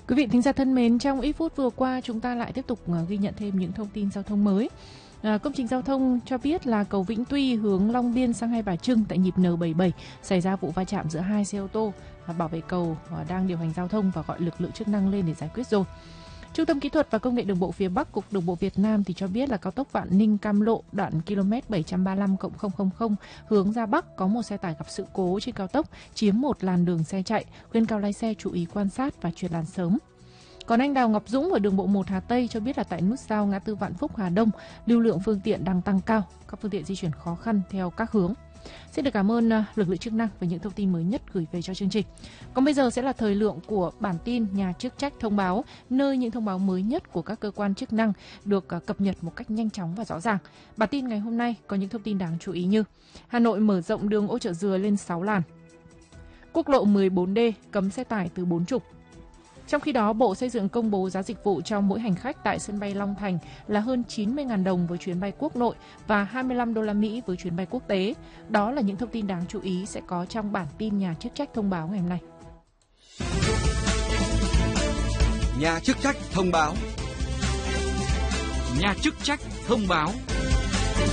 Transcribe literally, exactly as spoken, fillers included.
Quý vị thính giả thân mến, trong ít phút vừa qua chúng ta lại tiếp tục ghi nhận thêm những thông tin giao thông mới. À, công trình giao thông cho biết là cầu Vĩnh Tuy hướng Long Biên sang Hai Bà Trưng tại nhịp N bảy mươi bảy xảy ra vụ va chạm giữa hai xe ô tô. À, bảo vệ cầu đang điều hành giao thông và gọi lực lượng chức năng lên để giải quyết rồi. Trung tâm Kỹ thuật và Công nghệ Đường bộ phía Bắc, Cục Đường bộ Việt Nam thì cho biết là cao tốc Vạn Ninh - Cam Lộ đoạn km bảy trăm ba mươi lăm cộng không không không hướng ra Bắc có một xe tải gặp sự cố trên cao tốc chiếm một làn đường xe chạy, khuyên cáo lái xe chú ý quan sát và chuyển làn sớm. Còn anh Đào Ngọc Dũng ở đường bộ một Hà Tây cho biết là tại nút giao ngã tư Vạn Phúc Hà Đông, lưu lượng phương tiện đang tăng cao, các phương tiện di chuyển khó khăn theo các hướng. Xin được cảm ơn lực lượng chức năng với những thông tin mới nhất gửi về cho chương trình. Còn bây giờ sẽ là thời lượng của bản tin Nhà chức trách thông báo, nơi những thông báo mới nhất của các cơ quan chức năng được cập nhật một cách nhanh chóng và rõ ràng. Bản tin ngày hôm nay có những thông tin đáng chú ý như: Hà Nội mở rộng đường Ô Chợ Dừa lên sáu làn. Quốc lộ mười bốn D cấm xe tải từ bốn trục. Trong khi đó, Bộ Xây dựng công bố giá dịch vụ cho mỗi hành khách tại sân bay Long Thành là hơn chín mươi nghìn đồng với chuyến bay quốc nội và hai mươi lăm đô la Mỹ với chuyến bay quốc tế. Đó là những thông tin đáng chú ý sẽ có trong bản tin Nhà chức trách thông báo ngày hôm nay. Nhà chức trách thông báo. Nhà chức trách thông báo.